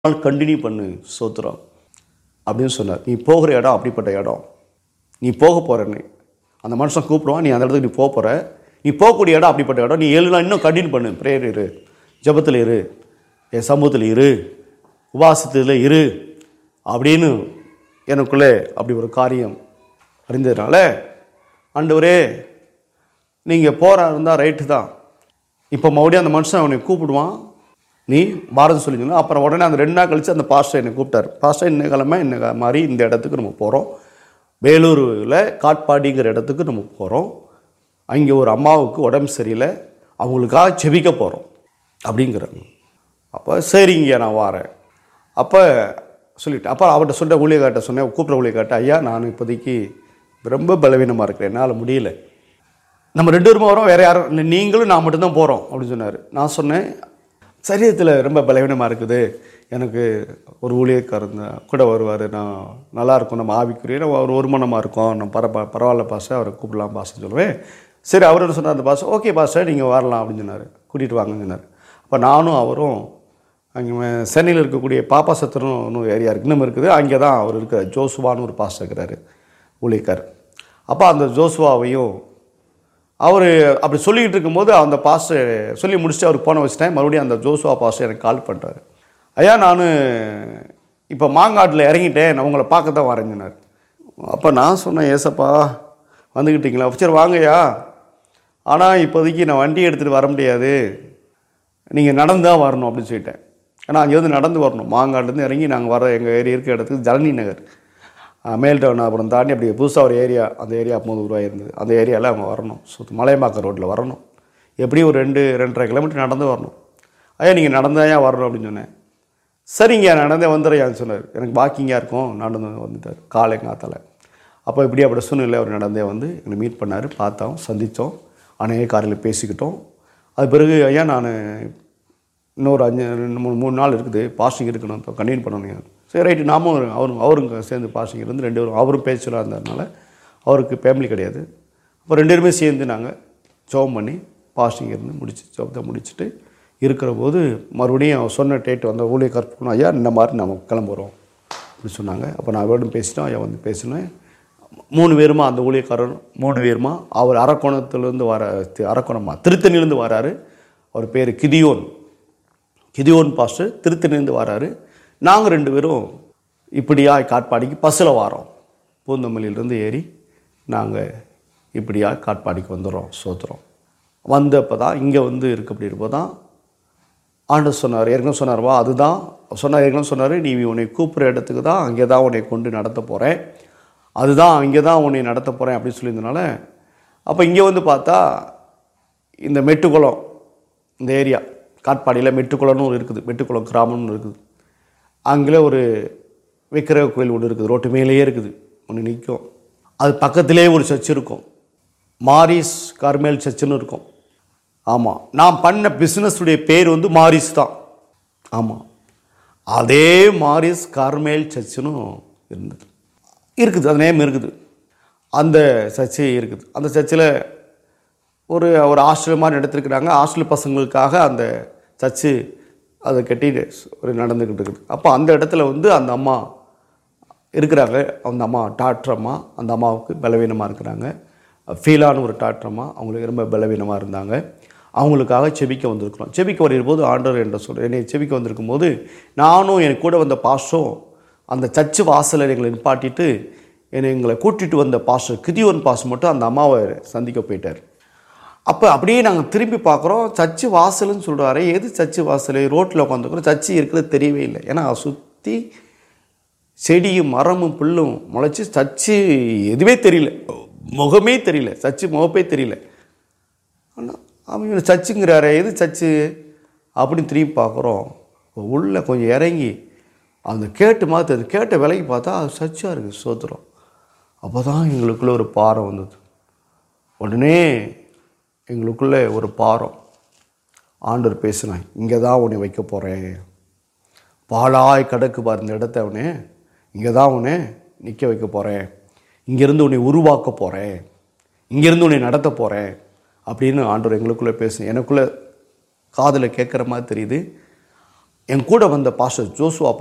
Continue பண்ணு சோத்திரம் அப்படின்னு சொன்னார். நீ போகிற இடம் அப்படிப்பட்ட இடம், நீ போக போகிறன்னு அந்த மனுஷன் கூப்பிடுவான். நீ அந்த இடத்துக்கு நீ போகிற, நீ போகக்கூடிய இடம் அப்படிப்பட்ட இடம். நீ 7 நாள் இன்னும் கண்டினியூ பண்ணு, ப்ரேயர் இரு, ஜபத்தில் இரு, என் சமூகத்தில் இரு, உபாசத்தில் இரு அப்படின்னு எனக்குள்ளே அப்படி ஒரு காரியம் அறிந்ததுனால, ஆண்டவரே நீங்கள் போகிறா இருந்தால் ரைட்டு தான், இப்போ மறுபடியும் அந்த மனுஷன் அவனை கூப்பிடுவான், நீ பாரதம் சொல்லிங்கன்னா. அப்புறம் உடனே அந்த 2 நாள் கழித்து அந்த பாஸ்டர் என்னை கூப்பிட்டார். பாஸ்டர் இன்ன கிழமை இன்ன மாதிரி இந்த இடத்துக்கு நம்ம போகிறோம், வேலூரில் காட்பாடிங்கிற இடத்துக்கு நம்ம போகிறோம், அங்கே ஒரு அம்மாவுக்கு உடம்பு சரியில்லை, அவங்களுக்காக செபிக்க போகிறோம் அப்படிங்கிறாங்க. அப்போ சரிங்க நான் வரேன். அப்போ சொல்லிவிட்டேன். அப்போ அவர்கிட்ட சொல்கிற ஊழியக்கார்ட்ட சொன்னேன், கூப்பிட்ற ஊழியக்கார்ட்ட, ஐயா நான் இப்போதைக்கு ரொம்ப பலவீனமாக இருக்கிறேன், என்னால் முடியல, நம்ம 2 பேருமே வரோம், வேறு யாரும் இல்லை, நீங்களும் நான் மட்டும்தான் போகிறோம் அப்படின்னு சொன்னார். நான் சொன்னேன், சரீரத்தில் ரொம்ப பலவீனமாக இருக்குது, எனக்கு ஒரு ஊழியக்காரர் கூட வருவார், நான் நல்லாயிருக்கும், நம்ம ஆவிக்குரிய ஒரு ஒருமனமாக இருக்கோம், நம்ம பரவாயில்ல பாஸ்டர், அவரை கூப்பிடலாம் பாஸ்டர் சொல்லுவேன். சரி, அவரோட சொன்னார் அந்த பாஸ்டர், ஓகே பாஸ்டர் நீங்கள் வரலாம் அப்படின்னு சொன்னார், கூட்டிகிட்டு வாங்கன்னு சொன்னார். அப்போ நானும் அவரும் அங்கே சென்னையில் இருக்கக்கூடிய பாப்பா சத்திரம்னு ஒரு ஏரியா இருக்குது, இன்னும் இருக்குது, அங்கே தான் அவர் இருக்கிறார், ஜோசுவான்னு ஒரு பாஸ்டர் இருக்கிறார் ஊழியக்கார். அப்போ அந்த ஜோசுவாவையும் அவர் அப்படி சொல்லிக்கிட்டு இருக்கும்போது அந்த பாஸ்டர் சொல்லி முடிச்சுட்டு அவருக்கு போன வச்சுட்டேன். மறுபடியும் அந்த ஜோசுவா பாஸ்டர் எனக்கு கால் பண்ணுறாரு, ஐயா நான் இப்போ மாங்காட்டில் இறங்கிட்டேன், நான் உங்களை பார்க்க தான் வரேங்கன்னார். அப்போ நான் சொன்னேன், ஏசப்பா வந்துக்கிட்டீங்களா, சரி வாங்கய்யா, ஆனால் இப்போதைக்கு நான் வண்டி எடுத்துகிட்டு வர முடியாது, நீங்கள் நடந்து தான் வரணும் அப்படின்னு சொல்லிட்டேன். ஏன்னா அங்கேருந்து நடந்து வரணும், மாங்காட்லேருந்து இறங்கி நாங்கள் வர எங்கள் ஏரியா இருக்கிற இடத்துக்கு ஜலனி நகர் மேல்டவுன் அப்புறம் தாண்டி அப்படி புதுசாக ஒரு ஏரியா, அந்த ஏரியா அப்போது உருவாகிருந்தது, அந்த ஏரியாவில் அவங்க வரணும், மலையமாக்க ரோட்டில் வரணும், எப்படியும் ஒரு 2-2.5 கிலோமீட்டர் நடந்து வரணும். ஐயா நீங்கள் நடந்தாயா வரணும் அப்படின்னு சொன்னேன். சரிங்க நடந்தே வந்துடுறையான்னு சொன்னார். எனக்கு வாக்கிங்காக இருக்கும், நடந்து வந்துட்டார் காலைங்காத்தால். அப்போ இப்படி அப்படி சூழ்நிலை அவர் நடந்தே வந்து என்னை மீட் பண்ணார், பார்த்தோம், சந்தித்தோம், அநேக காரில் பேசிக்கிட்டோம். அது பிறகு ஐயா நான் இன்னொரு 3 நாள் இருக்குது, பாஸ்டிங் இருக்கணும், கண்டினியூ பண்ணணும். சரி ரைட்டு, நாமும் அவரும் சேர்ந்து பாஸ்டிங் இருந்து 2 பேரும், அவரும் பேச்சுலாக இருந்ததுனால அவருக்கு ஃபேமிலி கிடையாது. அப்போ 2 பேருமே சேர்ந்து நாங்கள் ஜெபம் பண்ணி பாஸ்டிங் இருந்து ஜெபத்தை முடிச்சுட்டு இருக்கிற போது மறுபடியும் அவர் சொன்ன டேட் வந்து ஊழியக்கார் போனோம், ஐயா இந்த மாதிரி நம்ம கிளம்புறோம் அப்படின்னு சொன்னாங்க. அப்போ நான் அவரோடும் பேசிட்டோம், ஐயா வந்து பேசினேன். 3 பேருமா அந்த ஊழியக்காரர் 3 பேருமா, அவர் அரக்கோணத்துலேருந்து அரக்கோணமா திருத்தணிலேருந்து வராரு, அவர் பேர் கிதியோன் பாஸ்டர், திருத்தணிலேருந்து வராரு. நாங்கள் 2 பேரும் இப்படியா காட்பாடிக்கு பஸ்ஸில் வரோம், பூந்தமல்லியிலேருந்து ஏறி நாங்கள் இப்படியா காட்பாடிக்கு வந்துடுறோம். சோத்துறோம் வந்தப்போ தான் இங்கே வந்து இருக்கு. அப்படி இருப்போ தான் ஆண்டவர் சொன்னார், ஏற்கனவே சொன்னார்வா, அதுதான் சொன்னார், ஏற்கனவே சொன்னார், நீ உன்னை கூப்பிட்ற இடத்துக்கு தான், அங்கே தான் உன்னை கொண்டு நடத்த போகிறேன், அதுதான் இங்கே தான் உன்னை நடத்த போகிறேன் அப்படின்னு சொல்லியிருந்தனால, அப்போ இங்கே வந்து பார்த்தா இந்த மெட்டுக்குளம், இந்த ஏரியா காட்பாடியில் மெட்டுக்குளம்னு ஒரு இருக்குது, மெட்டுக்குளம் கிராமம்னு இருக்குது, அங்கே ஒரு விக்கிரக கோயில் ஒன்று இருக்குது, ரோட்டு மேலேயே இருக்குது, ஒன்று நிற்கும், அது பக்கத்திலே ஒரு சர்ச் இருக்கும், மாரிஸ் கார்மேல் சர்ச்சுன்னு இருக்கும். ஆமாம், நான் பண்ண பிஸ்னஸுடைய பேர் வந்து மாரிஸ் தான். ஆமாம், அதே மாரிஸ் கார்மேல் சர்ச்சுன்னு இருக்குது, அது நேம் இருக்குது, அந்த சர்ச்சு இருக்குது. அந்த சர்ச்சில் ஒரு ஹாஸ்டல் மாதிரி நடத்திருக்கிறாங்க, ஹாஸ்டல் பசங்களுக்காக அந்த சர்ச்சு அதை கட்டிட்டு ஒரு நடந்துக்கிட்டு இருக்குது. அப்போ அந்த இடத்துல வந்து அந்த அம்மா இருக்கிறாங்க, அந்த அம்மா டாக்டர் அம்மா, அந்த அம்மாவுக்கு பலவீனமாக இருக்கிறாங்க, ஃபீலான ஒரு டாக்டர் அம்மா, அவங்களுக்கு ரொம்ப பலவீனமாக இருந்தாங்க. அவங்களுக்காக செபிக்க வந்திருக்கிறோம். செபிக்க வரும்போது ஆண்டவர் என்ற என்னை செபிக்க வந்திருக்கும் போது நானும் என் கூட வந்த பாஸ்டரும் அந்த சர்ச்சு வாசலில் எங்களை நிப்பாட்டிட்டு எங்களை கூட்டிகிட்டு வந்த பாஸ்டர் கிதியோன் பாஸ்டர் மட்டும் அந்த அம்மாவை சந்திக்க போயிட்டார். அப்போ அப்படியே நாங்கள் திரும்பி பார்க்குறோம், சர்ச்சு வாசல்னு சொல்கிறாரு, எது சர்ச்சு வாசல், ரோட்டில் உட்காந்துக்கிறோம், சர்ச்சு இருக்கிறது தெரியவே இல்லை, ஏன்னா சுற்றி செடியும் மரமும் புல்லும் முளைச்சி சர்ச்சு எதுவே தெரியல, முகமே தெரியல, சர்ச்சு முகப்பே தெரியல. ஆனால் அவங்க சர்ச்சுங்கிறாரு, எது சர்ச்சு அப்படின்னு திரும்பி பார்க்குறோம். உள்ளே கொஞ்சம் இறங்கி அந்த கேட்டு மாற்று கேட்ட விலைக்கு பார்த்தா அது சர்ச்சாக இருக்குது. சோத்துறோம். அப்போ தான் எங்களுக்குள்ளே ஒரு பாரம் வந்தது. உடனே எங்களுக்குள்ளே ஒரு பாரம், ஆண்டவர் பேசினான், இங்கே தான் உன்னை வைக்க போகிறேன், பாலாய் கடக்கு பாரு இந்த இடத்த, அவனே இங்கே தான் உன்னை நிற்க வைக்க போகிறேன், இங்கேருந்து உன்னை உருவாக்க போகிறேன், இங்கேருந்து உன்னை நடத்த போகிறேன் அப்படின்னு ஆண்டவர் எங்களுக்குள்ளே பேச, எனக்குள்ளே காதில் கேட்குற மாதிரி தெரியுது. என் கூட வந்த பாஸ்டர் ஜோசுவா